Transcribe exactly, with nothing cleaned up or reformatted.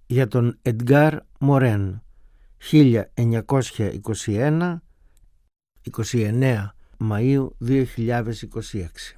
για τον Εντγκάρ Μορέν, χίλια εννιακόσια είκοσι ένα, είκοσι εννέα Μαΐου δύο χιλιάδες είκοσι έξι.